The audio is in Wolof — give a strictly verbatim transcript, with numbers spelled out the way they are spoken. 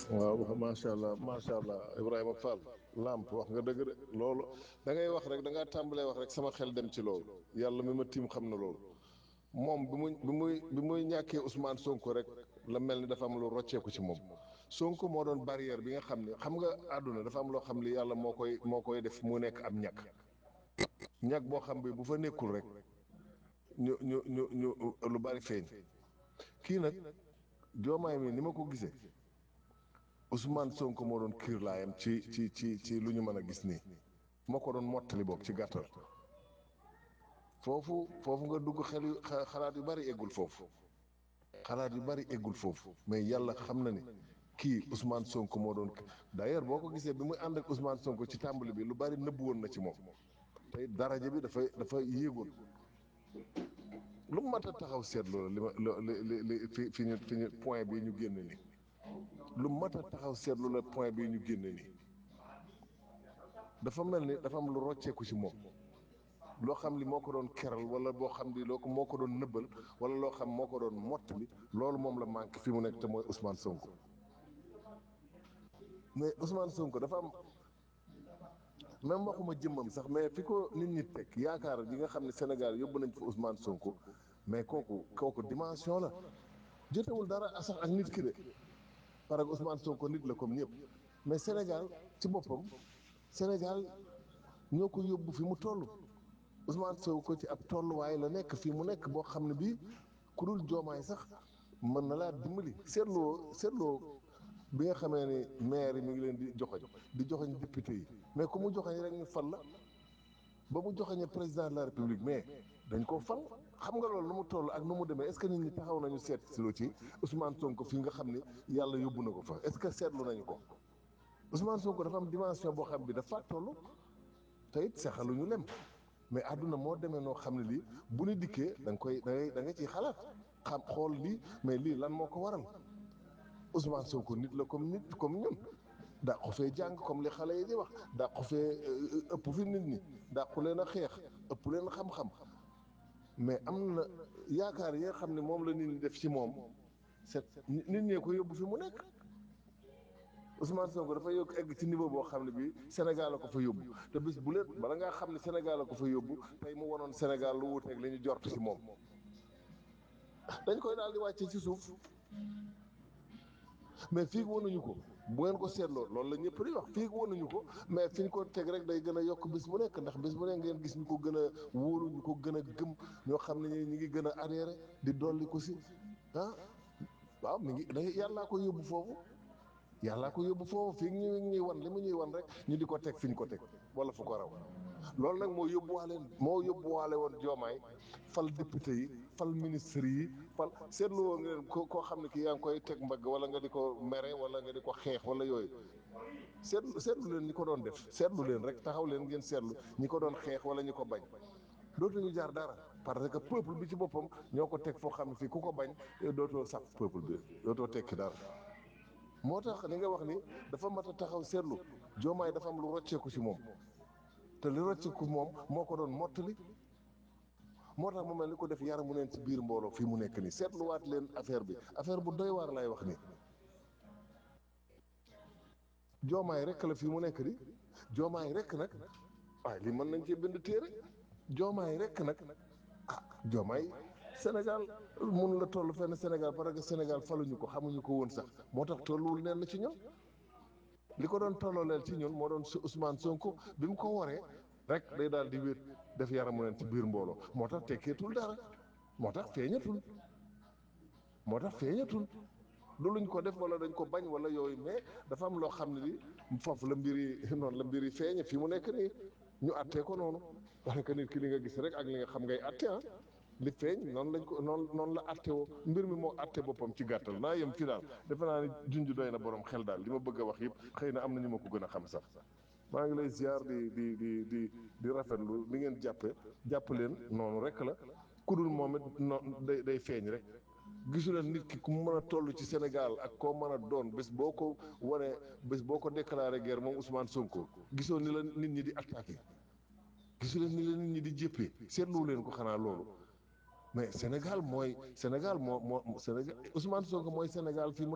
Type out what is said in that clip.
waaw macha allah macha allah Ibrahima Fall Lamp wax nga dëgg de loolu da ngay wax rek da ngaa tàmbalee wax rek sama xel dem ci loolu yàlla mi ma tiim xam na loolu moom bi muy bi muy bi muy ñàkkee Ousmane Sonko rek la mel ni dafa am lu rocceeku ci moom Sonko moo doon barrière bi nga xam ne xam nga àdduna dafa am loo xam li yàlla moo koy moo koy def mu nekk am ñàkk ñàkk boo xam bi bu fa nekkul rek ñu ñu ñu ñu lu bari feeñ kii nag joomaay mi ni ma ko gisee. Ousmane Sonko moo doon kiir laayam ci ci ci ci lu ñu mën a gis nii moo ko doon mottali boog ci gàttal foofu foofu nga dugg xel yu xalaat yu bari eggul foofu xalaat yu bari eggul foofu mais yàlla xam na ni kii Ousmane Sonko moo doon d'ailleurs boo ko gisee bi muy ànd ak Ousmane Sonko ci tàmbali bi lu bari nëbbu woon na ci moom tey daraja bi dafay dafa yéegoon lu mat a taxaw seetlu la li ma li li fi fi ñu fi ñu point bii ñu génn nii. lu mat a taxaw seetlu la point bii ñu génne nii dafa mel ni dafa am lu rocceeku ci moom loo xam li moo ko doon keral wala boo xam ni loo ko moo ko doon nëbbal wala loo xam moo ko doon mottali loolu moom la manqué fi mu nekk te mooy Ousmane Sonko mais Ousmane Sonko dafa am même waxuma jëmmam sax mais fi ko nit ñi teg yaakaar yi nga xam ne Sénégal yóbbu nañ fa Ousmane Sonko mais kooku kooku dimension la jotewul dara sax ak nit ki de. parce que Ousmane Sonko nit la comme ñëpp mais Sénégal ci boppam Sénégal ñoo ko yóbbu fi mu toll Ousmane Sonko ci ab tolluwaay la nekk fii mu nekk boo xam ne bii ku dul joomaay sax mën na laa dimbali seetloo seetloo bi nga xamee ni maire yi mi ngi leen di joxoñ di joxoñ député yi mais ku mu joxoñ rek ñu fal la ba mu joxoñee président de la république mais dañ ko fal xam nga loolu nu mu toll ak nu mu demee est-ce que nit ñi taxaw nañu seet si lu ci Ousmane Sonko fi nga xam ni yàlla yóbbu na ko fa est-ce que seetlu nañu ko Ousmane Sonko dafa am dimension boo xam bi dafa toll te it sexaluñu lem mais àdduna moo demee noo xam ne lii bu ñu dikkee da nga koy da ngay da nga ciy xalaat xam xool lii mais lii lan moo ko waral Ousmane Sonko nit la comme nit comme ñun daa ko fee jàng comme li xale yi di wax daa ko fee ëpp fi nit ñi daa ko leen a xeex ëpp leen xam-xam mais am na yaakaar yi nga xam ne moom la nit ñi def ci moom c'est nit ñee ko yóbbu fi mu nekk Ousmane Sonko dafa yokk egg ci niveau boo xam ne bii Sénégal la ko fa yóbbu te bis bu leen bala ngaa xam ne Sénégal la ko fa yóbbu tey mu wonoon Sénégal lu wuuteeg li ñu jort ci moom dañ koy daal di wàccee ci suuf mais fii wonuñu ko bu ngeen ko seetloo loolu la ñëpp di wax fii wonuñu ko mais fi ñu ko teg rek day gën a yokk bis bu nekk ndax bis bu nekk ngeen gis ñu ko gën a wóolu ñu ko gën a gëm ñoo xam ne ñu ngi gën a adhéré di dolli ko si ah waaw mi ngi da yàllaa ko yóbbu foofu yàllaa ko yóbbu foofu fii ñu ñuy wan li mu ñuy wan rek ñu di ko teg fi ñu ko teg wala fu ko raw loolu nag moo yóbbuwaale moo yóbbuwaale woon joomaay fal député yi fal ministre yi fal seetlu woo nga leen ko koo xam ne ki yaa ngi koy teg mbagg wala nga di ko mere wala nga di ko xeex wala yooyu seetlu seetlu leen ñi ko doon def seetlu leen rek taxaw leen ngeen seetlu ñi ko doon xeex wala ñi ko bañ dootuñu jaar dara parce que peuple bi ci boppam ñoo ko teg foo xam ne fii ku ko bañ dootoo sax peuple bi dootoo tekki dara moo tax li nga wax ni dafa mat a taxaw seetlu joomaay dafa am lu rocceeku ci moom te li rocceeku moom moo ko doon mottali moo tax mu mel ni ko def yaramu neen ci biir mbooloo fii mu nekk nii seetluwaat leen affaire bi affaire bu doy waar lay wax nii joomaay rek la fii mu nekk nii joomaay rek nag waaye lii mën nañ cee bind téere joomaay rek nag ah joomaay Sénégal mun la toll fenn Sénégal parce que Sénégal faluñu ko xamuñu ko woon sax moo tax tolluwul neen la ci ñun li ko doon tollooleel ci ñun moo doon Ousmane Sonko bi mu ko waree rek day daal di wéet def yaramu neen ci biir mbooloo moo tax tekkeetul dara moo tax feeñatul moo tax feeñatul du luñ ko def wala dañ ko bañ wala yooyu mais dafa am loo xam ne li foofu la mbir yi noonu la mbir yi feeñe fii mu nekk nii ñu attee ko noonu parce que nit ki li nga gis rek ak li nga xam ngay atte ah li feeñ noonu lañ ko noonu noonu la atte woo mbir mi moo atte boppam ci gàttal naa yem fi daal defe naa ni junj doy na borom xel daal li ma bëgg a wax yëpp xëy na am na ñu ma ko gën a xam sax maa ngi lay ziar di di di di di rafetlu li ngeen jàppe jàpp leen noonu rek la kudul moom it noonu day day feeñ rek gisu leen nit ki ku mën a toll ci Sénégal ak koo mën a doon bés boo ko wane bés boo ko déclaré guerre moom Ousmane Sonko gisoo ni la nit ñi di attaqué gisu leen ni la nit ñi di jéppee seetlu leen ko xanaa loolu mais Sénégal mooy Sénégal moo moo Sénégal Ousmane Sonko mooy Sénégal fii mu